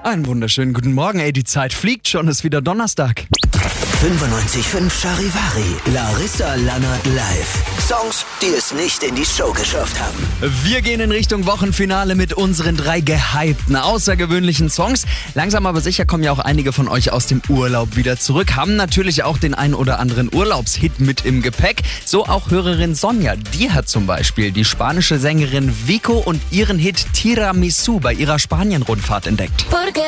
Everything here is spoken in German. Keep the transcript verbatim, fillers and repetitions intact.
Einen wunderschönen guten Morgen, ey, die Zeit fliegt schon, ist wieder Donnerstag. fünfundneunzig Komma fünf Charivari, Larissa Lannert live. Songs, die es nicht in die Show geschafft haben. Wir gehen in Richtung Wochenfinale mit unseren drei gehypten, außergewöhnlichen Songs. Langsam aber sicher kommen ja auch einige von euch aus dem Urlaub wieder zurück, haben natürlich auch den ein oder anderen Urlaubshit mit im Gepäck. So auch Hörerin Sonja, die hat zum Beispiel die spanische Sängerin Vico und ihren Hit Tiramisu bei ihrer Spanien-Rundfahrt entdeckt.